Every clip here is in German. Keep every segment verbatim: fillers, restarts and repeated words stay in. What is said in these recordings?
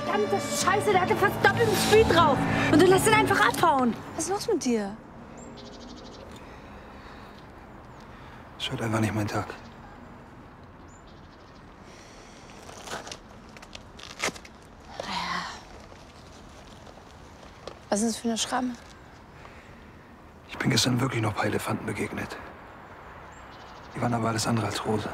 Verdammte Scheiße, der hatte fast doppelten Speed drauf. Und du lässt ihn einfach abhauen. Was ist los mit dir? Ist heute einfach nicht mein Tag. Was ist das für eine Schramme? Ich bin gestern wirklich noch ein paar Elefanten begegnet. Die waren aber alles andere als rosa.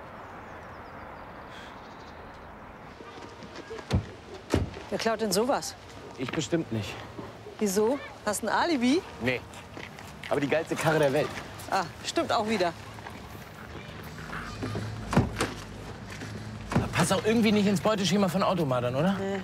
Wer klaut denn sowas? Ich bestimmt nicht. Wieso? Hast ein Alibi? Nee. Aber die geilste Karre der Welt. Ah, stimmt auch wieder. Passt auch irgendwie nicht ins Beuteschema von Automatern, oder? Nee.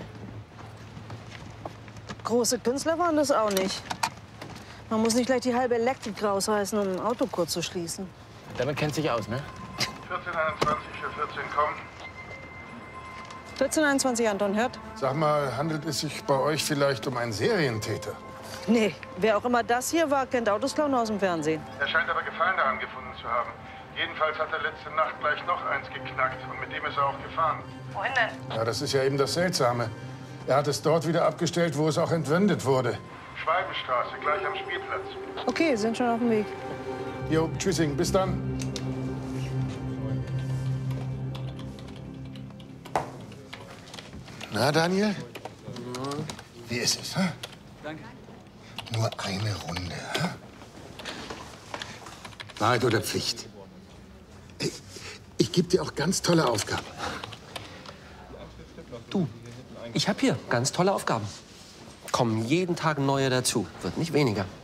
Große Künstler waren das auch nicht. Man muss nicht gleich die halbe Elektrik rausreißen, um ein Auto kurz zu schließen. Damit kennt sich aus, ne? vierzehn einundzwanzig für vierzehn, komm. vierzehn einundzwanzig, Anton, hört? Sag mal, handelt es sich bei euch vielleicht um einen Serientäter? Nee, wer auch immer das hier war, kennt Autos klauen aus dem Fernsehen. Er scheint aber Gefallen daran gefunden zu haben. Jedenfalls hat er letzte Nacht gleich noch eins geknackt und mit dem ist er auch gefahren. Wohin denn? Ja, das ist ja eben das Seltsame. Er hat es dort wieder abgestellt, wo es auch entwendet wurde. Schwalbenstraße, gleich am Spielplatz. Okay, sind schon auf dem Weg. Jo, tschüssing, bis dann. Na, Daniel? Wie ist es, hä? Danke. Nur eine Runde, hä? Wahrheit oder Pflicht? Ich, ich gebe dir auch ganz tolle Aufgaben. Du, ich habe hier ganz tolle Aufgaben. Kommen jeden Tag neue dazu. Wird nicht weniger.